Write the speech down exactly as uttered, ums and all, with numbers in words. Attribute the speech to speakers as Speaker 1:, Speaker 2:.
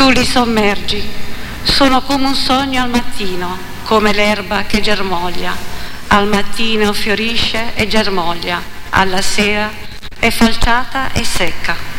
Speaker 1: Tu li sommergi, sono come un sogno al mattino, come l'erba che germoglia. Al mattino fiorisce e germoglia, alla sera è falciata e secca.